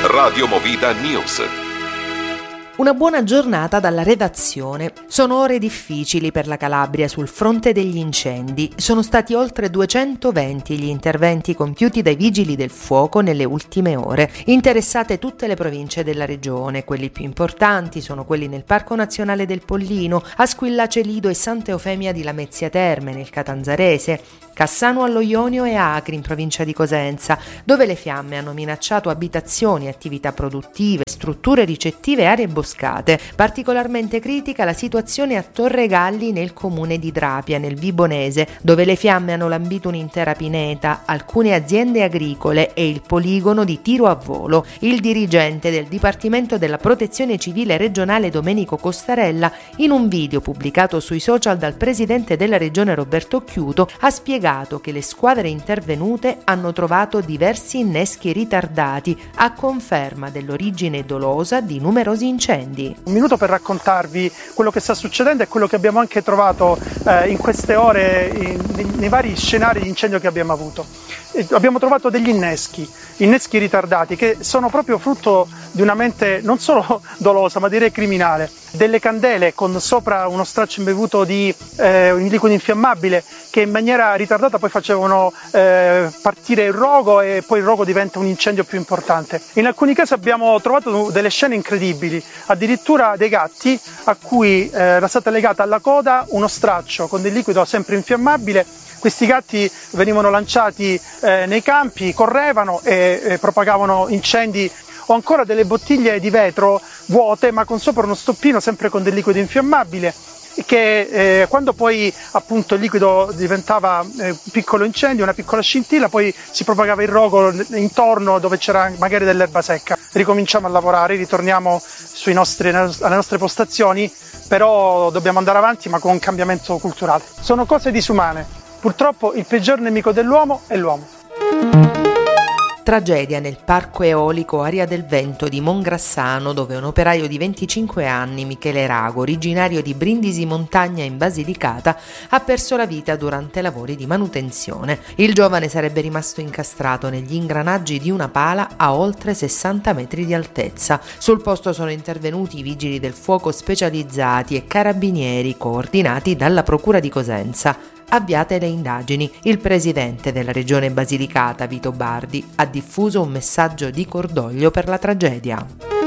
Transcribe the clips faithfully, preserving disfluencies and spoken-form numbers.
Radio Movida News. Una buona giornata dalla redazione. Sono ore difficili per la Calabria sul fronte degli incendi. Sono stati oltre duecentoventi gli interventi compiuti dai vigili del fuoco nelle ultime ore. Interessate tutte le province della regione. Quelli più importanti sono quelli nel Parco Nazionale del Pollino, a Squillace Lido e Santa Eufemia di Lamezia Terme, nel Catanzarese, Cassano allo Ionio e Acri in provincia di Cosenza, dove le fiamme hanno minacciato abitazioni, attività produttive, strutture ricettive e aree boscate. Particolarmente critica la situazione a Torre Galli nel comune di Drapia, nel Vibonese, dove le fiamme hanno lambito un'intera pineta, alcune aziende agricole e il poligono di tiro a volo. Il dirigente del Dipartimento della Protezione Civile regionale Domenico Costarella, in un video pubblicato sui social dal presidente della regione Roberto Chiuto, ha spiegato che le squadre intervenute hanno trovato diversi inneschi ritardati, a conferma dell'origine dolosa di numerosi incendi. Un minuto per raccontarvi quello che sta succedendo e quello che abbiamo anche trovato eh, in queste ore in, nei vari scenari di incendio che abbiamo avuto. E abbiamo trovato degli inneschi, inneschi ritardati che sono proprio frutto di una mente non solo dolosa ma direi criminale. Delle candele con sopra uno straccio imbevuto di eh, un liquido infiammabile che in maniera ritardata poi facevano eh, partire il rogo e poi il rogo diventa un incendio più importante. In alcuni casi abbiamo trovato delle scene incredibili, addirittura dei gatti a cui eh, era stata legata alla coda uno straccio con del liquido sempre infiammabile. Questi gatti venivano lanciati eh, nei campi, correvano e, e propagavano incendi. Ho ancora delle bottiglie di vetro vuote ma con sopra uno stoppino sempre con del liquido infiammabile che eh, quando poi appunto il liquido diventava eh, un piccolo incendio, una piccola scintilla, poi si propagava il rogo intorno dove c'era magari dell'erba secca. Ricominciamo a lavorare, ritorniamo sui nostri, alle nostre postazioni, però dobbiamo andare avanti ma con un cambiamento culturale. Sono cose disumane. Purtroppo il peggior nemico dell'uomo è l'uomo. Tragedia nel parco eolico Aria del Vento di Mongrassano, dove un operaio di venticinque anni, Michele Rago, originario di Brindisi Montagna in Basilicata, ha perso la vita durante lavori di manutenzione. Il giovane sarebbe rimasto incastrato negli ingranaggi di una pala a oltre sessanta metri di altezza. Sul posto sono intervenuti i vigili del fuoco specializzati e carabinieri coordinati dalla Procura di Cosenza. Avviate le indagini. Il presidente della regione Basilicata, Vito Bardi, ha diffuso un messaggio di cordoglio per la tragedia.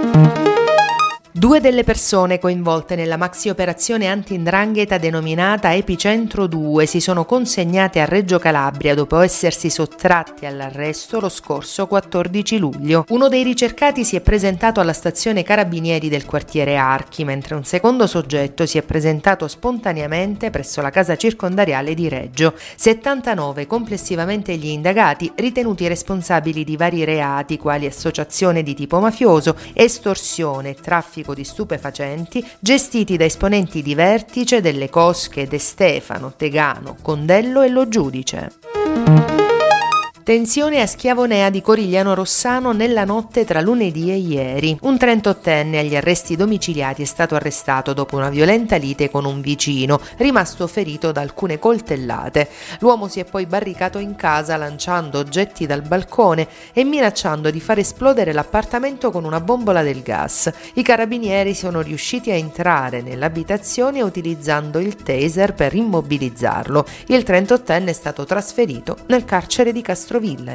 Due delle persone coinvolte nella maxi-operazione anti-'ndrangheta denominata Epicentro due si sono consegnate a Reggio Calabria dopo essersi sottratti all'arresto lo scorso quattordici luglio. Uno dei ricercati si è presentato alla stazione Carabinieri del quartiere Archi, mentre un secondo soggetto si è presentato spontaneamente presso la casa circondariale di Reggio. settantanove complessivamente gli indagati, ritenuti responsabili di vari reati quali associazione di tipo mafioso, estorsione, traffico di stupefacenti, gestiti da esponenti di vertice delle cosche De Stefano, Tegano, Condello e Lo Giudice. Tensione a Schiavonea di Corigliano Rossano nella notte tra lunedì e ieri. Un trentottenne agli arresti domiciliari è stato arrestato dopo una violenta lite con un vicino, rimasto ferito da alcune coltellate. L'uomo si è poi barricato in casa lanciando oggetti dal balcone e minacciando di far esplodere l'appartamento con una bombola del gas. I carabinieri sono riusciti a entrare nell'abitazione utilizzando il taser per immobilizzarlo. Il trentottenne è stato trasferito nel carcere di Castrovillari.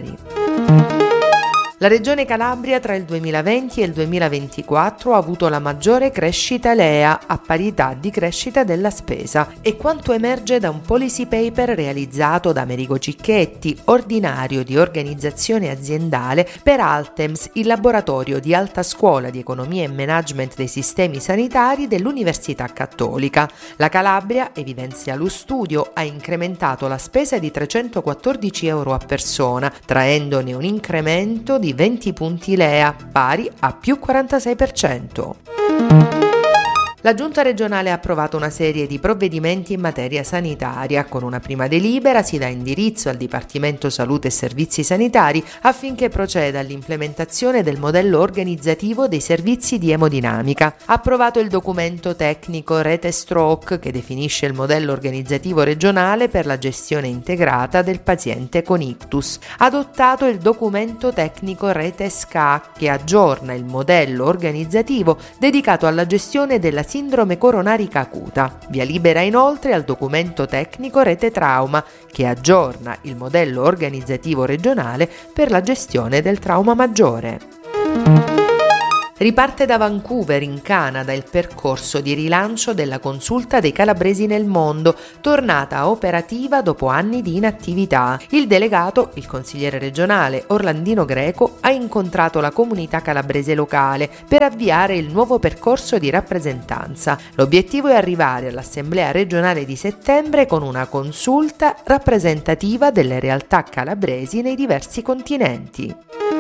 La Regione Calabria tra il duemilaventi e il duemilaventiquattro ha avuto la maggiore crescita L E A a parità di crescita della spesa, e quanto emerge da un policy paper realizzato da Amerigo Cicchetti, ordinario di organizzazione aziendale per Altems, il laboratorio di alta scuola di economia e management dei sistemi sanitari dell'Università Cattolica. La Calabria, evidenzia lo studio, ha incrementato la spesa di trecentoquattordici euro a persona, traendone un incremento di venti punti L E A, pari a più quarantasei per cento. La Giunta regionale ha approvato una serie di provvedimenti in materia sanitaria. Con una prima delibera si dà indirizzo al Dipartimento Salute e Servizi Sanitari affinché proceda all'implementazione del modello organizzativo dei servizi di emodinamica. Approvato il documento tecnico Rete Stroke che definisce il modello organizzativo regionale per la gestione integrata del paziente con ictus. Adottato il documento tecnico Rete S C A che aggiorna il modello organizzativo dedicato alla gestione della sindrome coronarica acuta. Via libera inoltre al documento tecnico Rete Trauma che aggiorna il modello organizzativo regionale per la gestione del trauma maggiore. Riparte da Vancouver, in Canada, il percorso di rilancio della consulta dei calabresi nel mondo, tornata operativa dopo anni di inattività. Il delegato, il consigliere regionale Orlandino Greco, ha incontrato la comunità calabrese locale per avviare il nuovo percorso di rappresentanza. L'obiettivo è arrivare all'Assemblea regionale di settembre con una consulta rappresentativa delle realtà calabresi nei diversi continenti.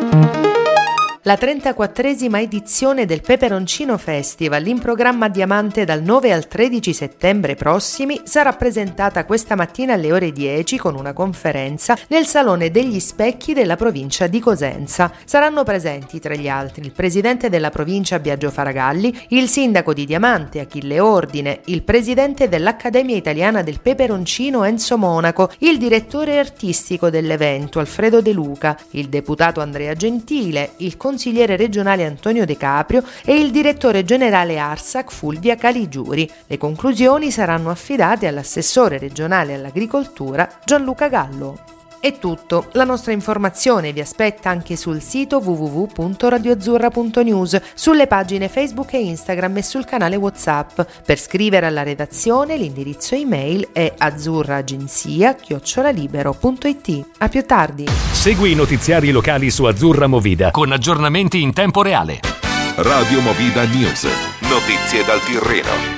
La trentaquattresima edizione del Peperoncino Festival, in programma a Diamante dal nove al tredici settembre prossimi, sarà presentata questa mattina alle ore dieci con una conferenza nel Salone degli Specchi della provincia di Cosenza. Saranno presenti tra gli altri il presidente della provincia Biagio Faragalli, il sindaco di Diamante Achille Ordine, il presidente dell'Accademia Italiana del Peperoncino Enzo Monaco, il direttore artistico dell'evento Alfredo De Luca, il deputato Andrea Gentile, il consigliere regionale Antonio De Caprio e il direttore generale Arsac Fulvia Caligiuri. Le conclusioni saranno affidate all'assessore regionale all'agricoltura Gianluca Gallo. È tutto, la nostra informazione vi aspetta anche sul sito w w w punto radioazzurra punto news, sulle pagine Facebook e Instagram e sul canale WhatsApp. Per scrivere alla redazione l'indirizzo email è azzurraagenzia chiocciola libero punto it. A più tardi. Segui i notiziari locali su Azzurra Movida con aggiornamenti in tempo reale. Radio Movida News. Notizie dal Tirreno.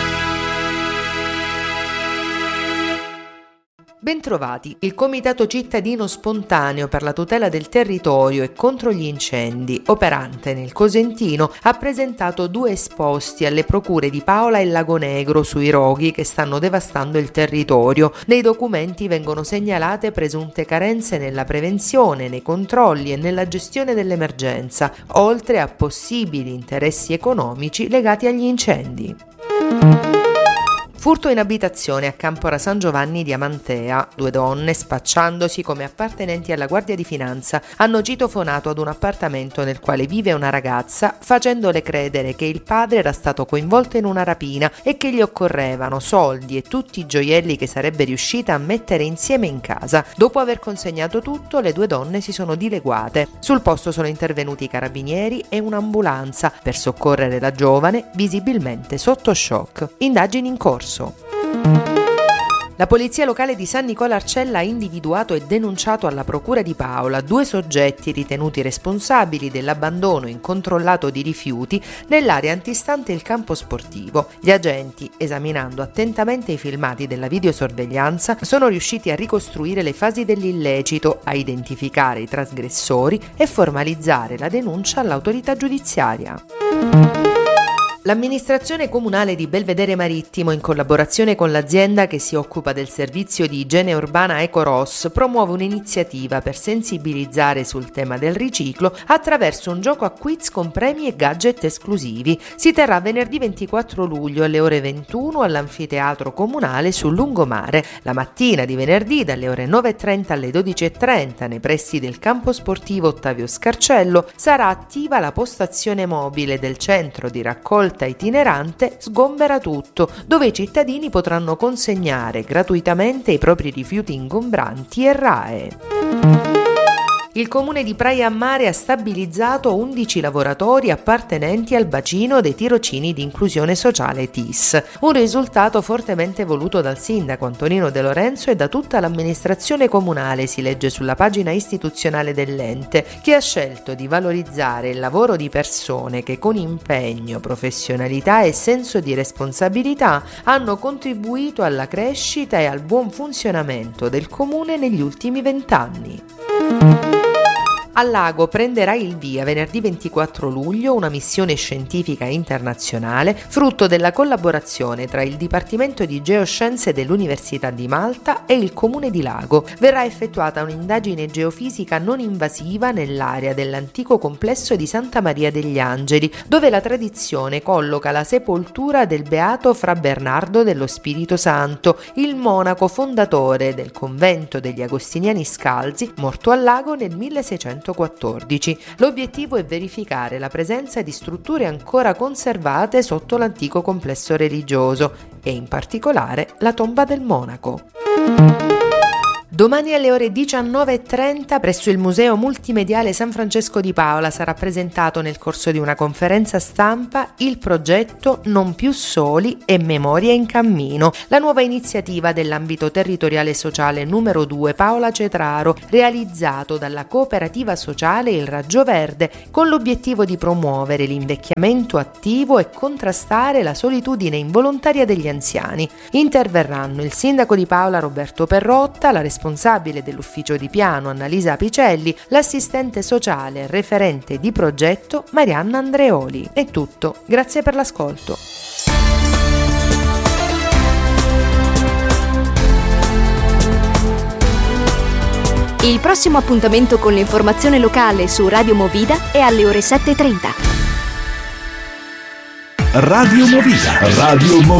Bentrovati. Il Comitato Cittadino Spontaneo per la tutela del territorio e contro gli incendi, operante nel Cosentino, ha presentato due esposti alle procure di Paola e Lagonegro sui roghi che stanno devastando il territorio. Nei documenti vengono segnalate presunte carenze nella prevenzione, nei controlli e nella gestione dell'emergenza, oltre a possibili interessi economici legati agli incendi. Furto in abitazione a Campora San Giovanni di Amantea. Due donne, spacciandosi come appartenenti alla Guardia di Finanza, hanno citofonato ad un appartamento nel quale vive una ragazza, facendole credere che il padre era stato coinvolto in una rapina e che gli occorrevano soldi e tutti i gioielli che sarebbe riuscita a mettere insieme in casa. Dopo aver consegnato tutto, le due donne si sono dileguate. Sul posto sono intervenuti i carabinieri e un'ambulanza per soccorrere la giovane, visibilmente sotto shock. Indagini in corso. La polizia locale di San Nicola Arcella ha individuato e denunciato alla procura di Paola due soggetti ritenuti responsabili dell'abbandono incontrollato di rifiuti nell'area antistante il campo sportivo. Gli agenti, esaminando attentamente i filmati della videosorveglianza, sono riusciti a ricostruire le fasi dell'illecito, a identificare i trasgressori e formalizzare la denuncia all'autorità giudiziaria. L'amministrazione comunale di Belvedere Marittimo, in collaborazione con l'azienda che si occupa del servizio di igiene urbana Ecoros, promuove un'iniziativa per sensibilizzare sul tema del riciclo attraverso un gioco a quiz con premi e gadget esclusivi. Si terrà venerdì ventiquattro luglio alle ore ventuno all'anfiteatro comunale sul lungomare. La mattina di venerdì dalle ore nove e trenta alle dodici e trenta nei pressi del campo sportivo Ottavio Scarcello sarà attiva la postazione mobile del centro di raccolta itinerante Sgombera Tutto, dove i cittadini potranno consegnare gratuitamente i propri rifiuti ingombranti e R A E. Il comune di Praia a Mare ha stabilizzato undici lavoratori appartenenti al bacino dei tirocini di inclusione sociale T I S, un risultato fortemente voluto dal sindaco Antonino De Lorenzo e da tutta l'amministrazione comunale, si legge sulla pagina istituzionale dell'ente, che ha scelto di valorizzare il lavoro di persone che con impegno, professionalità e senso di responsabilità hanno contribuito alla crescita e al buon funzionamento del comune negli ultimi vent'anni. Al lago prenderà il via venerdì ventiquattro luglio una missione scientifica internazionale frutto della collaborazione tra il Dipartimento di Geoscienze dell'Università di Malta e il Comune di Lago. Verrà effettuata un'indagine geofisica non invasiva nell'area dell'antico complesso di Santa Maria degli Angeli, dove la tradizione colloca la sepoltura del beato Fra Bernardo dello Spirito Santo, il monaco fondatore del convento degli Agostiniani Scalzi, morto al lago nel milleseicentoquattordici. L'obiettivo è verificare la presenza di strutture ancora conservate sotto l'antico complesso religioso e in particolare la tomba del monaco. Domani alle ore diciannove e trenta presso il Museo Multimediale San Francesco di Paola sarà presentato nel corso di una conferenza stampa il progetto Non più soli e Memoria in cammino, la nuova iniziativa dell'ambito territoriale sociale numero due Paola Cetraro, realizzato dalla cooperativa sociale Il Raggio Verde con l'obiettivo di promuovere l'invecchiamento attivo e contrastare la solitudine involontaria degli anziani. Interverranno il sindaco di Paola Roberto Perrotta, la responsabile dell'ufficio di piano Annalisa Apicelli, l'assistente sociale e referente di progetto Marianna Andreoli. È tutto, grazie per l'ascolto. Il prossimo appuntamento con l'informazione locale su Radio Movida è alle ore sette e trenta. Radio Movida. Radio Movida.